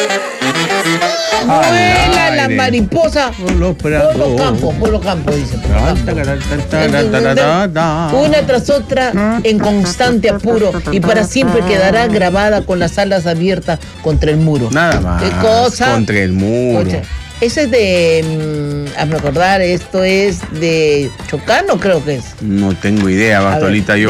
Vuela la mariposa Por los por los campos, dice. Por los campos. Una tras otra en constante apuro y para siempre quedará grabada con las alas abiertas contra el muro. Nada más. ¿Qué cosa? Contra el muro. Oye, ese es de, hazme acordar, esto es de Chocano, creo que es. No tengo idea, A ver, Bartolita. Yo